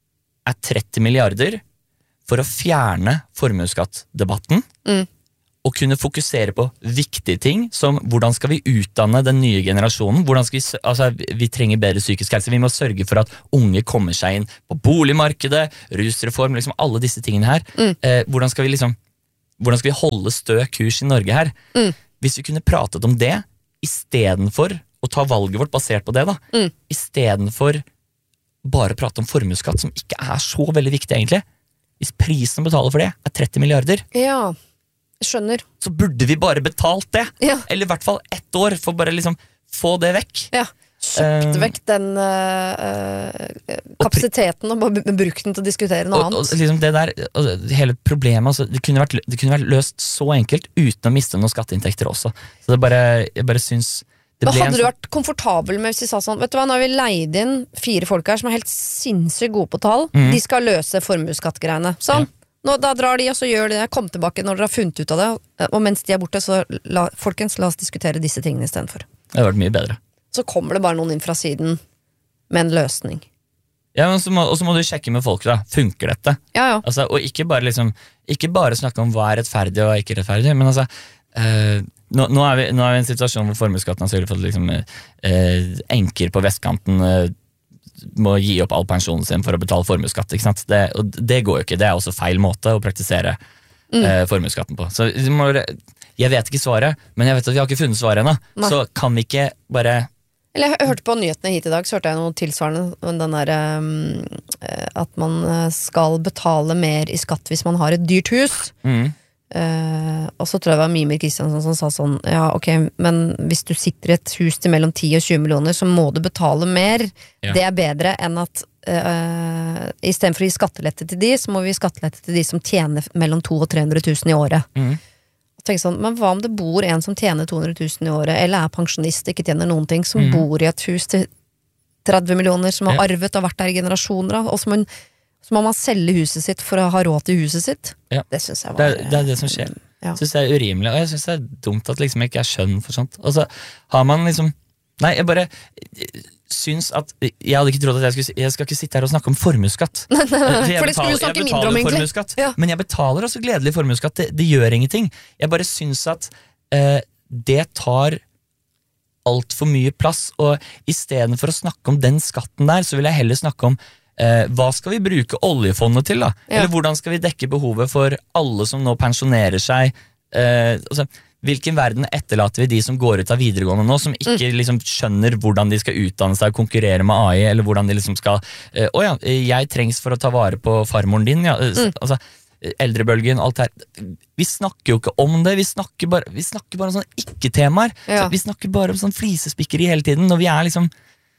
er tretti milliarder for å fjerne formuesskattdebatten, Mm. og kunne fokusere på viktige ting, som hvordan skal vi utdanne den nye generasjonen, hvordan skal vi, s- altså, vi trenger bedre psykisk helse, vi må sørge for at unge kommer seg inn på boligmarkedet, rusreform, liksom alle disse tingene her. Eh, hvordan skal vi liksom, hvordan skal vi holde stø kurs i Norge her? Hvis vi kunne pratet om det, i stedet for å ta valget vårt basert på det, da, i stedet for bare å prate om formuesskatt, som ikke er så veldig viktig egentlig. Hvis prisen å betale for det er tretti milliarder, Ja, jeg skjønner. så burde vi bare betalt det. Ja. Eller i hvert fall ett år, for bare liksom få det vekk. Ja. Kjøpt Eh, vekk den eh, eh, kapasiteten og bare brukt den til å diskutere noe Og, og annet. liksom det der, og hele problemet, altså, det, kunne vært, det kunne vært løst så enkelt uten å miste noen skatteinntekter også. Så det bare, jeg bare syns det Men ble en hadde du sånn- vært komfortabel med hvis de sa sånn, vet du hva, nå har vi leid inn fire folk her som er helt sinnssykt gode på tall, de skal løse formuesskattgreiene. Sånn, nå, da drar de og så gjør de det, kom tilbake når dere har funnet ut av det, og mens de er borte, så la, folkens, la oss diskutere disse tingene i stedet for. Det hadde vært mye bedre. Så kommer det bare noen inn fra siden med en løsning. Ja, men så må, og så må du sjekke med folk da, funker dette? Ja, ja. Altså, og ikke bare, liksom, ikke bare snakke om hva er rettferdig og hva er ikke rettferdig, men altså, eh, nå, nå, er vi, nå er vi i en situasjon hvor formuesskatten har sørget for at liksom, eh, enker på vestkanten eh, må gi opp all pensjonen sin for å betale formuesskatt, ikke sant? Det, og det går jo ikke, det er også feil måte å praktisere eh, formuesskatten på. Så vi må, jeg vet ikke svaret, men jeg vet at vi har ikke funnet svaret ennå, Nei. så kan vi ikke bare... Eller jeg hørte på nyhetene hit i dag, så hørte jeg noe tilsvarende om den der, um, eh, at man eh, skal betale mer i skatt hvis man har et dyrt hus. Mm. Eh, og så tror jeg det var Mimir Kristiansen som sa sånn, ja ok, men hvis du sitter i et hus til mellom ti og tjue millioner, så må du betale mer. Ja. Det er bedre enn at uh, i stedet for å gi skattelette til de, så må vi gi skattelette til de som tjener mellom to og tre hundre tusen i året. Mm. Tenk sånn, men hva om det bor en som tjener to hundre tusen i året, eller er pensjonist, ikke tjener noen ting, som Mm. bor i et hus til tretti millioner, som har Ja. arvet og vært der i generasjoner, og så må, man- så må man selge huset sitt for å ha råd til huset sitt. Ja. Det synes jeg Det var... er, det er det som skjer. Ja. Jeg synes det er urimelig, og jeg synes det er dumt at liksom jeg ikke er skjønn for sånt. Og så har man liksom Nei, jeg bare syns at Jeg hadde ikke trodd at jeg skulle si- Jeg skal ikke sitte her og snakke om formuesskatt. For, jeg For det skulle betaler- du snakke jeg mindre om, betaler egentlig. formuesskatt, Ja. Men jeg betaler også gledelig formuesskatt. Det, det gjør ingenting. Jeg bare syns at eh, det tar altfor mye plass, og i stedet for å snakke om den skatten der, så vil jeg heller snakke om eh, hva skal vi bruke oljefondet til, da? Ja. Eller hvordan skal vi dekke behovet for alle som nå pensjonerer seg? Eh, altså, hvilken verden etterlater vi de som går ut av videregående nå, som ikke liksom skjønner hvordan de skal utdanne seg og konkurrere med A I, eller hvordan de liksom skal eh, å ja, jeg trengs for å ta vare på farmoren din, ja, eh, altså eldrebølgen, alt her. Vi snakker jo ikke om det, vi snakker bare, vi snakker bare om sånne ikke-temaer. Ja. Så vi snakker bare om sånn flisespikkeri hele tiden, og vi er liksom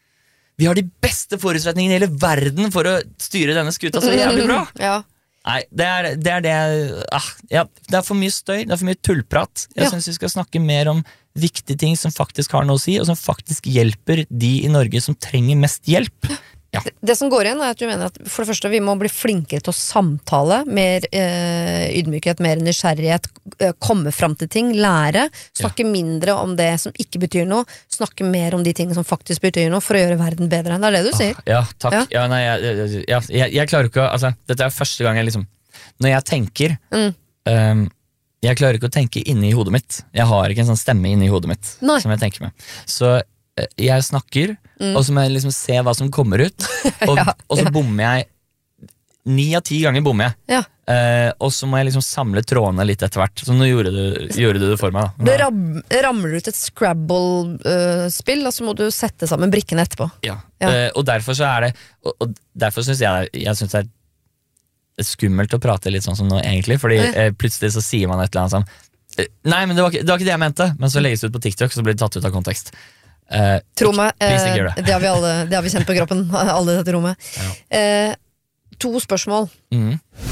vi har de beste forutsetningene i hele verden for å styre denne skuta så jævlig bra. Ja. Nei, det er det, er det ah, ja, det er for mye støy, det er for mye tullprat. Jeg Ja. synes vi skal snakke mer om viktige ting som faktisk har noe å si, og som faktisk hjelper de i Norge som trenger mest hjelp. Ja. Det, det som går igjen er at du mener at for det første vi må bli flinkere til å samtale, mer eh, ydmykhet, mer nysgjerrighet, eh, komme fram til ting, lære, snakke mindre om det som ikke betyr noe, snakke mer om de tingene som faktisk betyr noe, for å gjøre verden bedre. Det er det du sier. Ja, takk. Ja. Ja, nei, jeg, jeg, jeg, jeg, jeg klarer ikke å altså, dette er første gang jeg liksom når jeg tenker Mm. um, jeg klarer ikke å tenke inni hodet mitt. Jeg har ikke en sånn stemme inni hodet mitt Nei. som jeg tenker med. Så eh, jeg snakker, og så må jeg liksom se hva som kommer ut, og, Ja, og så ja. bommer jeg ni av ti ganger bommer jeg. Ja. Eh, og så må jeg liksom samle trådene litt etter hvert. Så nå gjorde du, gjorde du det for meg, da. Det ram, ramler ut et Scrabble-spill, og så må du sette sammen brikkene etterpå. Ja. Ja. Eh, og derfor så er det Og, og derfor synes jeg Jeg synes det er skummelt å prate litt sånn som nå egentlig, fordi eh, plutselig så sier man et eller annet sånn eh, nei, men det var, ikke, det var ikke det jeg mente, men så legges det ut på TikTok, så blir det tatt ut av kontekst. Eh, Tro meg, Please, eh, ikke gjør det. det har vi alle, det har vi kjent på kroppen, alle i dette rommet. Ja. Eh, to spørsmål. mm.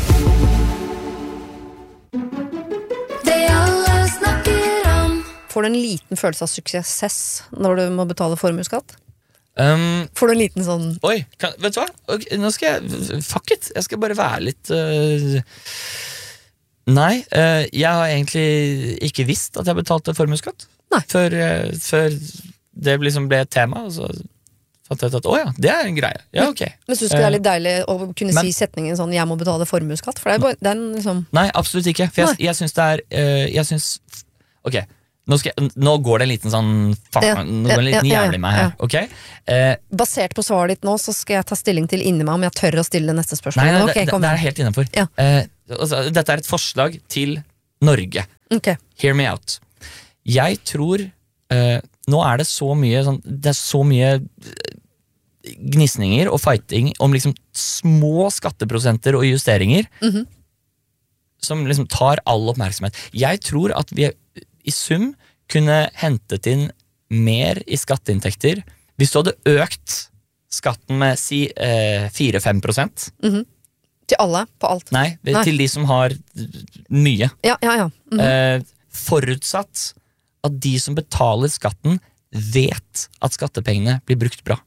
Det alle snakker om. Får du en liten følelse av suksess når du må betale formuesskatt? um, Får du en liten sånn Oi, kan, vet du hva? Ok, nå skal jeg Fuck it, jeg skal bare være litt øh, Nei, øh, jeg har egentlig ikke visst at jeg betalte formuesskatt. Nei. Før, øh, før det liksom ble et tema, og så fant jeg ut at, åja, det er en greie. Ja, ok. Men synes du det er litt deilig å kunne Men- si setningen sånn, jeg må betale formueskatt? For det er bare, den liksom... Nei, absolutt ikke. For jeg, jeg syns det er eh, Jeg syns Ok, nå, skal jeg, nå går det en liten sånn faen, Ja, Nå går det en liten ja, ja, ja, jævlig meg her. ja. Ok? Eh, Basert på svaret ditt nå, så skal jeg ta stilling til inni meg om jeg tør å stille det neste nei, spørsmålet. nei, Ok, det, kom det er igjen. helt innenfor. Ja. Eh, altså, dette er et forslag til Norge. Ok. Hear me out. Jeg tror eh, Nå er det så mye sånn, Det er så mye eh, gnisninger og fighting om liksom små skatteprosenter og justeringer Mhm. som liksom tar all oppmerksomhet. Jeg tror at vi i sum kunne hentet inn mer i skatteinntekter hvis du hadde økt skatten med si eh, fire til fem prosent. Til alle, på alt. Nei, Nei. til de som har mye. Ja, ja, ja. Mhm. Eh, forutsatt at de som betaler skatten, vet at skattepengene blir brukt bra.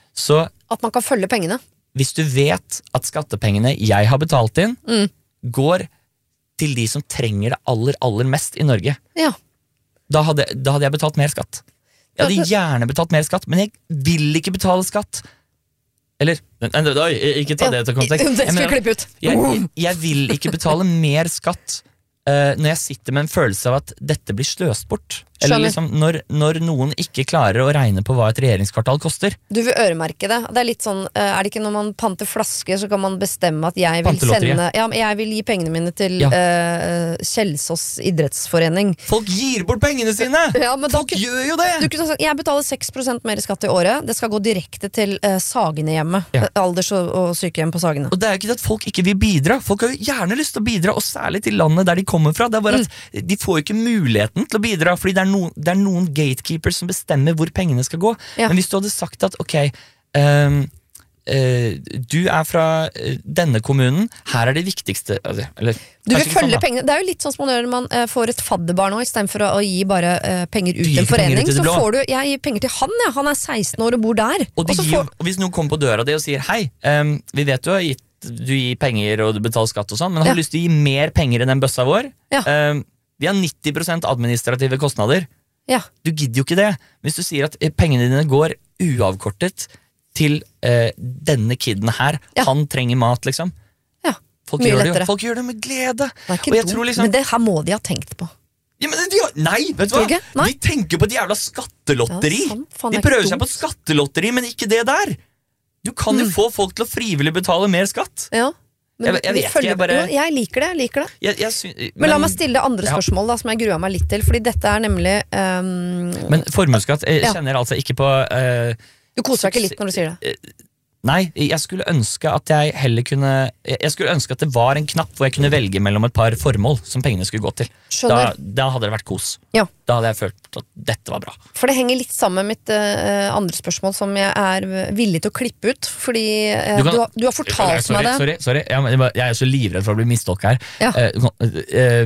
Så At man kan følge pengene. hvis du vet at skattepengene jeg har betalt inn, Mm. går til de som trenger det aller, aller mest i Norge, Ja. da hadde, da hadde jeg betalt mer skatt. Jeg hadde gjerne betalt mer skatt, men jeg vil ikke betale skatt. Eller, nei, nei, oi, ikke ta det til kontekst. Det Jeg skal vi mener- klippe ut. jeg, jeg, jeg vil ikke betale mer skatt eh, når jeg sitter med en følelse av at dette blir sløst bort. Eller Skjønner. liksom når, når noen ikke klarer å regne på hva et regjeringskvartal koster. Du vil øremerke det. Det er litt sånn, eh, er det ikke når man panter flasker, så kan man bestemme at jeg vil Pantelotteriet. sende Ja, men jeg vil gi pengene mine til Ja. eh, Kjelsås idrettsforening. Folk gir bort pengene sine! Ja, men da Folk kunne- gjør jo det! Du kunne sagt, jeg betaler seks prosent mer i skatt i året. Det skal gå direkte til uh, Sagene-hjemmet. Ja. Eh, Alders- og, og sykehjem på Sagene. Og det er jo ikke det at folk ikke vil bidra. Folk har jo gjerne lyst til å bidra, og særlig til landet der de kommer fra. Det er bare at Mm. de får jo ikke muligheten til å bidra, fordi det er, noen, det er noen gatekeepers som bestemmer hvor pengene skal gå. Ja. Men hvis du hadde sagt at ok, ehm, eh, du er fra eh, denne kommunen, her er det viktigste altså, eller, Du vil kanskje ikke følge sånn, da. pengene. Det er jo litt sånn som man gjør når man eh, får et fadderbarn nå, istedenfor å, å gi bare eh, penger ut Du til gir en ikke penger forening. ut i det Så blå. får du Jeg gir penger til han, ja. Han er seksten år og bor der. Og, de så gir, jo- får, og hvis noen kommer på døra di og sier hei, ehm, vi vet du har gitt du gir penger og du betaler skatt og sånn, men har Ja. du lyst til å gi mer penger enn den bøssa vår? Ja. Ehm, vi har nitti prosent administrative kostnader. ja. Du gidder jo ikke det. Hvis du sier at eh, pengene dine går uavkortet til eh, denne kiden her, Ja. han trenger mat, liksom. Ja. Folk Mye gjør, det, lettere. jo. Folk gjør det med glede. Det er ikke Og jeg dumt, tror liksom men det her må de ha tenkt på. ja, men de har, Nei, vet du Tror hva? du ikke? Nei. De tenker på et jævla skattelotteri. Ja, sant. Faen, de det er ikke prøver seg dumt. på et skattelotteri, men ikke det der. Du kan jo Mm. få folk til å frivillig betale mer skatt. Ja. Men Jeg- jeg vi vet ikke, følger- jeg bare- jo, jeg liker det. jeg liker det Jeg, jeg sy men, Men la meg stille det andre Ja. spørsmålet, da, som jeg grua meg litt til. Fordi dette er nemlig ehm, men formuesskatt jeg Ja. kjenner altså ikke på eh, Du koser deg ikke litt når du sier det. Nei, jeg skulle ønske at jeg heller kunne Jeg skulle ønske at det var en knapp hvor jeg kunne velge mellom et par formål som pengene skulle gå til. Da, Skjønner. da hadde det vært kos. Ja. Da hadde jeg følt at dette var bra. For det henger litt sammen med mitt eh, andre spørsmål, som jeg er villig til å klippe ut. Fordi eh, Du du, kan- har, du har fortalt sorry, meg det. Sorry, sorry. Ja, men jeg bare- jeg er så livredd for å bli misstolket her. Ja. Eh, du kan- eh,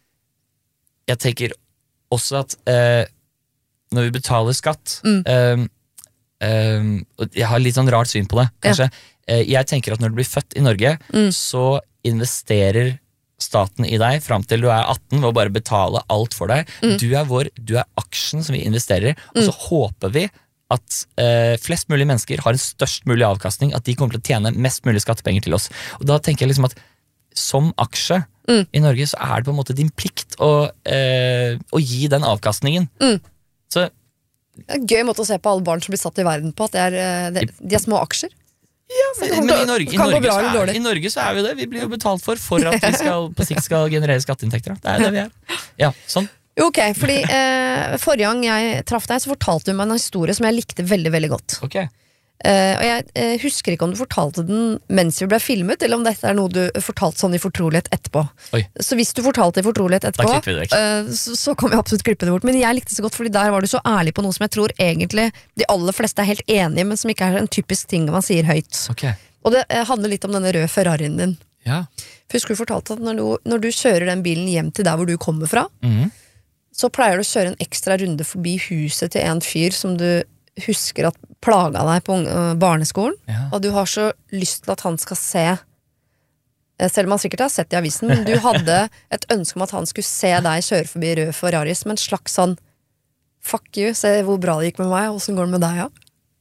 jeg tenker også at eh, når vi betaler skatt Mm. eh, eh, og Jeg har litt sånn rart syn på det, kanskje. Eh, jeg tenker at når du blir født i Norge, Mm. så investerer staten i deg fram til du er atten ved å bare betale alt for deg. Mm. Du er vår, du er aksjen som vi investerer i, og så håper vi at eh, flest mulig mennesker har en størst mulig avkastning, at de kommer til å tjene mest mulig skattepenger til oss. Og da tenker jeg liksom at som aksje Mm. i Norge, så er det på en måte din plikt å, eh, å gi den avkastningen. Mm. Så Det er en gøy måte å se på alle barn som blir satt i verden på. At det er, eh, det, de er små aksjer. men, det kan men gå- i, Norge, i, kan gå Norge bra så eller er, dårlig. i Norge så er vi jo det. Vi blir jo betalt for for at vi skal, på sikt skal generere skatteinntekter. Da. Det er det vi er. Ja, sånn. Jo, ok, fordi eh, Forrige gang jeg traff deg, så fortalte du meg en historie som jeg likte veldig veldig godt. Ok. Eh, og Jeg eh, husker ikke om du fortalte den mens vi ble filmet, eller om dette er noe du fortalte sånn i fortrolighet etterpå. Oi. Så hvis du fortalte i fortrolighet etterpå, Da klipper vi det vekk. eh, så, så kan vi absolutt klippe det bort. Men jeg likte det så godt, fordi der var du så ærlig på noe som jeg tror egentlig de aller fleste er helt enige, men som ikke er en typisk ting man sier høyt. Ok. Og det eh, handler litt om denne røde Ferrarien din. Ja. For Husker du fortalte at når du, når du kjører den bilen hjem til der hvor du kommer fra, Mhm. så pleier du å kjøre en ekstra runde forbi huset til en fyr som du husker at plaga deg på uh, barneskolen, Ja. og du har så lyst til at han skal se, eh, selv om han sikkert har sett det i avisen, men du hadde et ønske om at han skulle se deg kjøre forbi rød Ferrari som en slags sånn fuck you, se hvor bra det gikk med meg, åssen går det med deg, ja?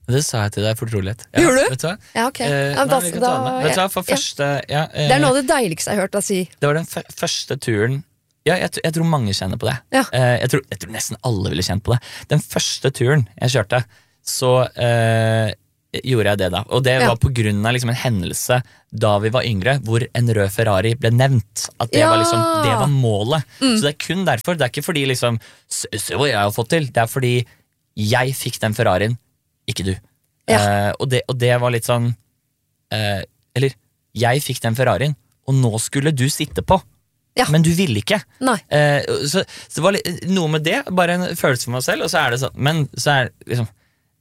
Det sa jeg til deg for trolighet. Ja, Gjorde du? Vet du hva? Ja, ok. Eh, ja, da, nei, da, vet du hva, for første ja, eh, Det er noe av det deiligste jeg har hørt deg si. Det var den f- første turen. Ja, jeg, jeg tror mange kjenner på det. Ja. Eh, jeg, tror, jeg tror nesten alle ville kjent på det. Den første turen jeg kjørte, så eh, gjorde jeg det da. Og det Ja. var på grunn av liksom en hendelse da vi var yngre, hvor en rød Ferrari ble nevnt. At det, Ja. var, liksom, det var målet. Mm. Så det er kun derfor. Det er ikke fordi liksom, se, se hva jeg har fått til. Det er fordi jeg fikk den Ferrarien, ikke du. Ja. Eh, og, det, og det var litt sånn eh, Eller, jeg fikk den Ferrarien, og nå skulle du sitte på. Ja. Men du ville ikke. Nei. Eh, så, så det var litt, noe med det, bare en følelse for meg selv, og så er det sånn, men så er det liksom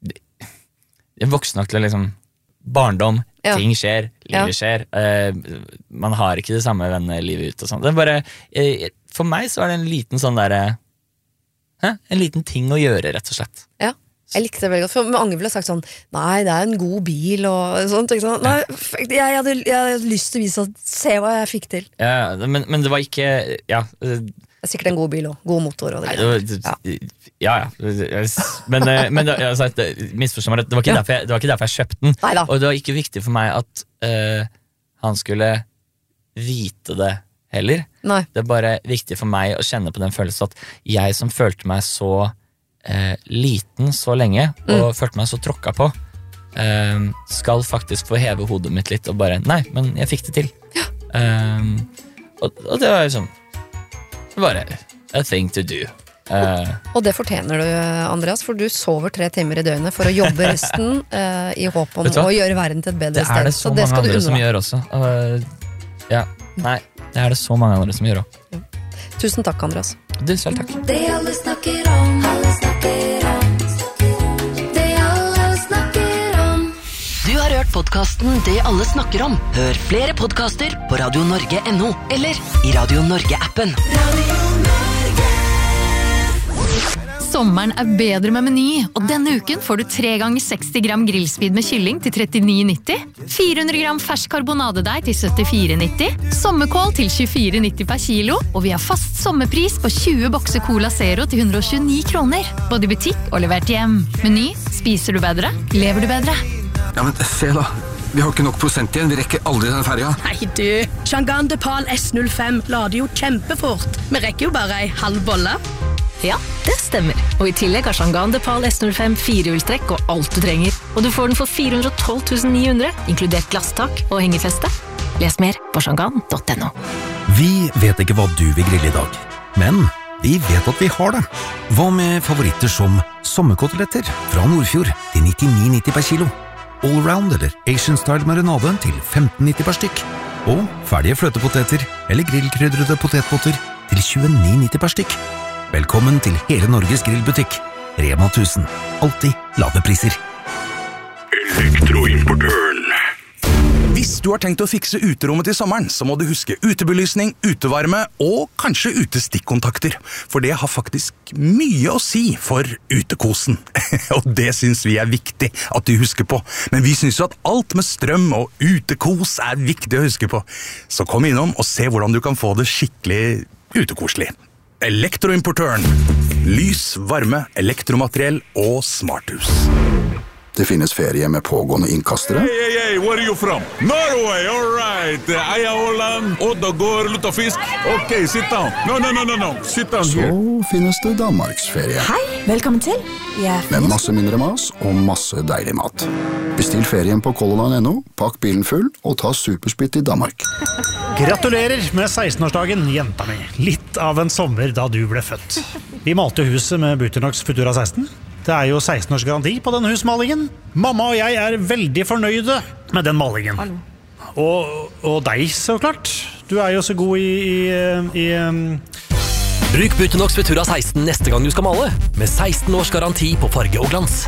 jeg er voksen nok til å liksom barndom, Ja. ting skjer, livet Ja. skjer, eh, man har ikke det samme vennene livet ut og sånn. Det er bare, eh, for meg så er det en liten sånn der hæ? En liten ting å gjøre, rett og slett. Ja. Jeg likte det veldig godt, for mange ville sagt sånn nei, det er en god bil og sånt, ikke sant? Nei, f- jeg, hadde, jeg hadde lyst til å vise at se hva jeg fikk til. Ja, men, men det var ikke, ja, eh, Det er sikkert en god bil og god motor og det. Nei, det var, ja, ja. Men, eh, men det- altså, det- misforstå meg rett, det var ikke Ja. derfor jeg, det var ikke derfor jeg kjøpte den. Neida. Og det var ikke viktig for meg at eh, han skulle vite det heller. Nei. Det er bare viktig for meg å kjenne på den følelsen at jeg som følte meg så eh, liten så lenge, og følte meg så tråkka på, eh, skal faktisk få heve hodet mitt litt og bare, nei, men jeg fikk det til. Eh, og, og det var jo sånn bare a thing to do. Uh, Og det fortjener du, Andreas, for du sover tre timer i døgnet for å jobbe resten eh, i håp om Vet du hva? å gjøre verden til et bedre det sted. er det så, det mange skal du andre som unne deg. gjør også. Uh, ja, nei, det er det så mange andre som gjør også. Tusen takk, Andreas. Du, selv takk. Det alle snakker om, alle snakker om. Det alle snakker om. Du har hørt podcasten Det alle snakker om. Hør flere podcaster på radio norge punktum no eller i Radio Norge-appen. Sommeren er bedre med Meny, og denne uken får du tre ganger seksti gram grillspid med kylling til trettini nitti, fire hundre gram fersk karbonadedeig til syttifire nitti, sommerkål til tjuefire nitti per kilo, og vi har fast sommerpris på tjue bokser Cola Zero til hundre og tjueni kroner, både i butikk og levert hjem. Meny, spiser du bedre, lever du bedre. Ja, men se da. Vi har ikke nok prosent igjen. Vi rekker aldri den ferja. Nei du, Shangan Depal S null fem lader jo kjempefort. Vi rekker jo bare ei halv bolle. Ja, det stemmer. Og i tillegg har Shangan Depal S null fem firehjulstrekk og alt du trenger. Og du får den for fire hundre og tolv tusen ni hundre, inkludert glasstak og hengefeste. Les mer på shangan punktum no. Vi vet ikke hva du vil grille i dag, men vi vet at vi har det. Hva med favoritter som sommerkoteletter fra Nordfjord til nittini nitti per kilo? Allround eller Asian-style marinade til femten nitti per stykk? Og ferdige fløtepoteter eller grillkrydrede potetpotter til tjueni nitti per stykk? Velkommen til hele Norges grillbutikk. Rema tusen. Alltid lave priser. Elektroimportøren. Hvis du har tenkt å fikse uterommet til sommeren, så må du huske utebelysning, utevarme og kanskje utestikkontakter. For det har faktisk mye å si for utekosen. Og det synes vi er viktig at du husker på. Men vi synes jo at alt med strøm og utekos er viktig å huske på. Så kom innom og se hvordan du kan få det skikkelig utekoselig. Elektroimportøren. Lys, varme, elektromateriell og smarthus. Det finnes ferie med pågående innkastere. Hey, hey, hey, where are you from? Norway, all right. Eia Åland, Oddagård, Luttafisk. Ok, sit down. No, no, no, no, no. Sit down Så here. finnes det Danmarksferie. Hei, velkommen til. Jeg Med masse mindre mas og masse deilig mat. Bestill ferien på color line punktum no, pakk bilen full og ta supersplitt i Danmark. Gratulerer med sekstenårsdagen, jenta mi. Litt av en sommer da du ble født. Vi malte huset med Buternox Futura seksten. Det er jo seksten års garanti på den husmalingen. Mamma og jeg er veldig fornøyde med den malingen. Og, og deg, så klart. Du er jo så god i... i, i um... Bruk Buternox Futura seksten neste gang du skal male, med seksten års garanti på farge og glans.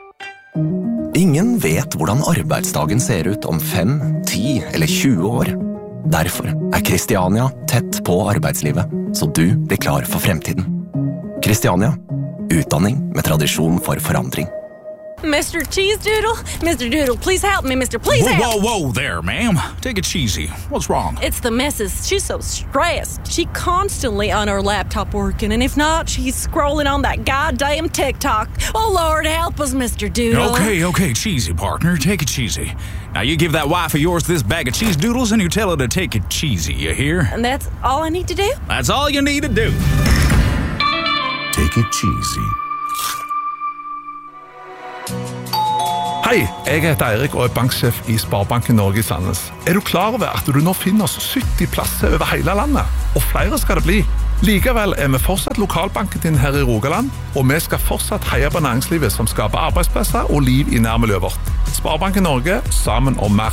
Ingen vet hvordan arbeidsdagen ser ut om fem, ti eller tjue år. Derfor er Kristiania tett på arbeidslivet, så du blir klar for fremtiden. Kristiania, utdanning med tradisjon for forandring. Mister Cheese Doodle? Mister Doodle, please help me, Mister Please whoa, help! Whoa, whoa there, ma'am. Take it cheesy. What's wrong? It's the missus. She's so stressed. She constantly on her laptop working, and if not, she's scrolling on that goddamn TikTok. Oh, Lord, help us, Mister Doodle. Okay, okay, cheesy, partner. Take it cheesy. Now, you give that wife of yours this bag of cheese doodles, and you tell her to take it cheesy, you hear? And that's all I need to do? That's all you need to do. Take it cheesy. Hei, jeg heter Eirik og er banksjef i Sparebanken Norge i Sandnes. Er du klar over at du nå finner oss sytti plasser over hele landet? Og flere skal det bli. Likevel er vi fortsatt lokalbanken din her i Rogaland, og vi skal fortsatt heie på næringslivet som skaper arbeidsplasser og liv i nærmiljøet vårt. Sparebanken Norge, sammen om mer.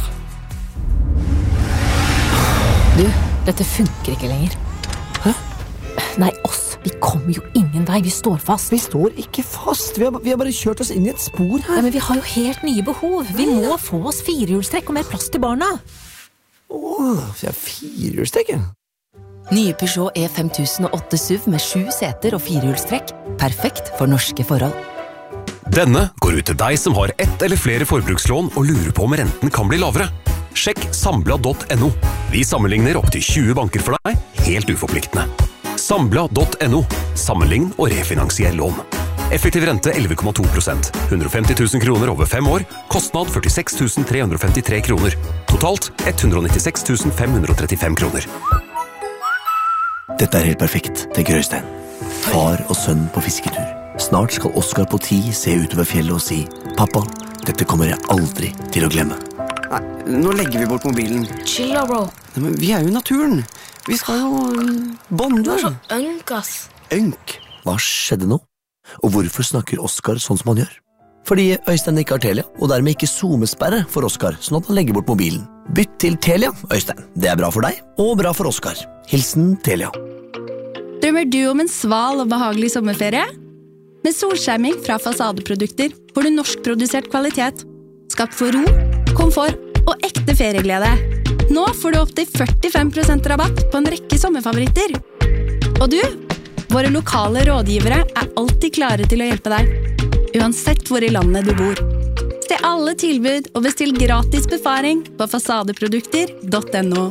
Du, dette funker ikke lenger. Hæ? Nei, oss. Vi kommer jo ingen vei, vi står fast. Vi står ikke fast, vi har, vi har bare kjørt oss inn i et spor her. Ja, men vi har jo helt nye behov. Vi må få oss firehjulstrekk og mer plass til barna. Åh, vi har firehjulstrekk, ja. Nye Peugeot E fem tusen og åtte S U V med sju seter og firehjulstrekk. Perfekt for norske forhold. Denne går ut til deg som har ett eller flere forbrukslån og lurer på om renten kan bli lavere. Sjekk sambla punktum no. Vi sammenligner opp til tjue banker for deg, helt uforpliktende. sambla punktum no. Sammenlign og refinansier lån. Effektiv rente elleve komma to prosent. hundre og femti tusen kroner over fem år. Kostnad førtiseks tusen tre hundre og femtitre kroner. Totalt ett hundre og nittiseks tusen fem hundre og trettifem kroner. Dette er helt perfekt, tenker Øystein. Far og sønn på fisketur. Snart skal Oskar på ti se utover fjellet og si «Pappa, dette kommer jeg aldri til å glemme». Nei, nå legger vi bort mobilen. Chill da, bro. Nei, men vi er jo i naturen. Vi skal jo bonde. Du er så ønk, ass. Ønk? Hva skjedde nå? Og hvorfor snakker Oskar sånn som han gjør? Fordi Øystein ikke har Telia, og dermed ikke zoomesperre for Oskar, sånn at han legger bort mobilen. Bytt til Telia, Øystein. Det er bra for deg, og bra for Oskar. Hilsen Telia. Drømmer du om en sval og behagelig sommerferie? Med solskjerming fra Fasadeprodukter får du norskprodusert kvalitet. Skapt for ro, komfort og ekte ferieglede. Nå får du opp til førtifem prosent rabatt på en rekke sommerfavoritter. Og du, våre lokale rådgivere er alltid klare til å hjelpe deg. Uansett hvor i landet du bor. Se alle tilbud og bestill gratis befaring på fasadeprodukter punktum no.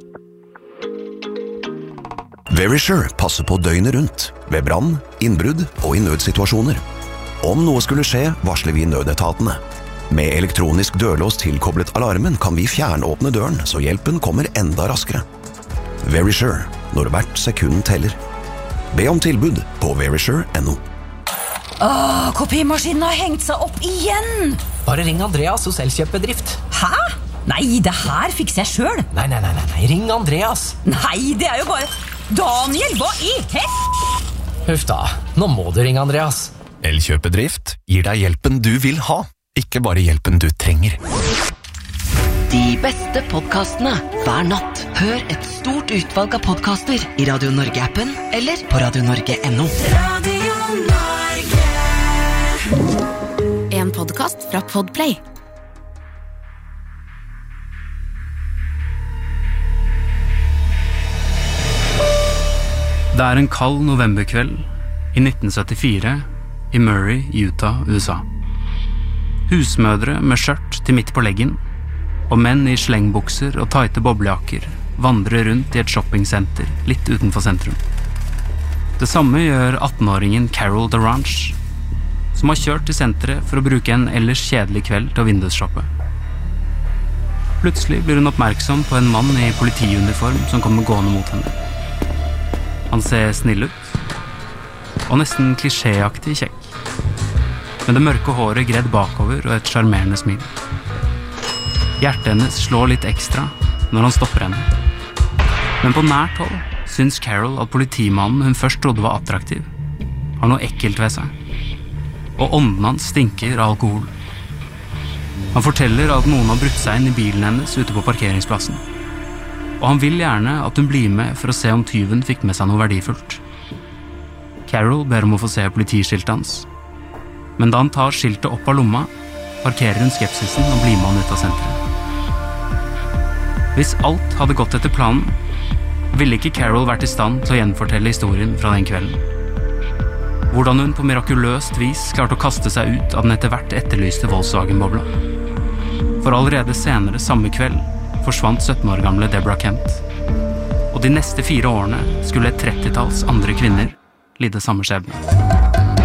Verisure passer på døgnet rundt, ved brann, innbrudd og i nødsituasjoner. Om noe skulle skje, varsler vi nødetatene. Med elektronisk dørlås tilkoblet alarmen kan vi fjernåpne døren, så hjelpen kommer enda raskere. Verisure, når hvert sekund teller. Be om tilbud på verisure punktum no. Åh, kopimaskinen har hengt seg opp igjen! Bare ring Andreas hos Elkjøp-bedrift. Hæ? Nei, det her fikser jeg selv. Nei, nei, nei, nei, ring Andreas. Nei, det er jo bare... Daniel, hva i hett? Huff da, nå må du ringe Andreas. Elkjøp-bedrift gir deg hjelpen du vil ha, ikke bare hjelpen du trenger. De beste podcastene hver natt. Hør et stort utvalg av podcaster i Radio Norge-appen eller på radio norge punktum no. Radio Norge. En podcast fra Podplay. Det er en kald novemberkveld i nitten syttifire i Murray, Utah, U S A. Husmødre med skjørt til midt på leggen, og menn i slengbukser og tighte boblejakker vandrer rundt i et shoppingsenter litt utenfor sentrum. Det samme gjør attenåringen Carol DeRange, som har kjørt til senteret for å bruke en ellers kjedelig kveld til å vindusshoppe. Plutselig blir hun oppmerksom på en mann i politiuniform som kommer gående mot henne. Han ser snill ut, og nesten klisjéaktig kjekk, med det mørke håret gredd bakover og et charmerende smil. Hjertet hennes slår litt ekstra når han stopper henne. Men på nært hold syns Carol at politimannen hun først trodde var attraktiv, har noe ekkelt ved seg, og ånden hans stinker av alkohol. Han forteller at noen har brutt seg inn i bilen hennes ute på parkeringsplassen, og han vil gjerne at hun blir med for å se om tyven fikk med seg noe verdifullt. Carol ber om å få se politiskiltet hans, men da han tar skiltet opp av lomma, parkerer hun skepsisen og blir med han ut av senteret. Hvis alt hadde gått etter planen, ville ikke Carol vært i stand til å gjenfortelle historien fra den kvelden. Hvordan hun på mirakuløst vis klarte å kaste seg ut av den etter hvert etterlyste Volkswagen-bobla. For allerede senere samme kveld forsvant sytten år gamle Deborah Kent. Og de neste fire årene skulle et trettitalls andre kvinner lide samme skjebne.